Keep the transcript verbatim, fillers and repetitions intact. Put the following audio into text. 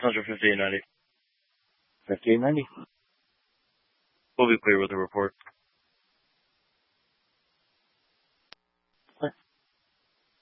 one fifty-eight ninety. fifty-eight ninety. We'll be clear with the report.